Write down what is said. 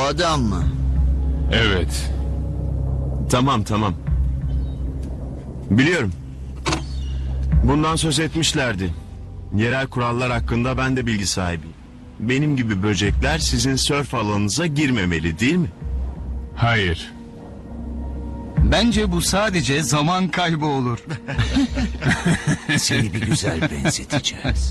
adam mı? Evet. Tamam. Biliyorum. Bundan söz etmişlerdi. Yerel kurallar hakkında ben de bilgi sahibiyim. Benim gibi böcekler sizin sörf alanınıza girmemeli, değil mi? Hayır. Bence bu sadece zaman kaybı olur. Seni bir güzel benzeteceğiz.